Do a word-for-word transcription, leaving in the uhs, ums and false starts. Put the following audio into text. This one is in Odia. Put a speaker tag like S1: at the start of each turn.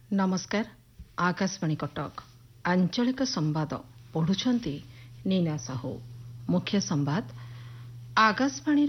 S1: ନମସ୍କାର। ଆକାଶବାଣୀ କଟକ ଆଞ୍ଚଳିକ ସମ୍ବାଦ ପଢୁଛନ୍ତି ନୀନା ସାହୁ। ମୁଖ୍ୟ ସମ୍ବାଦ। ଆକାଶବାଣୀର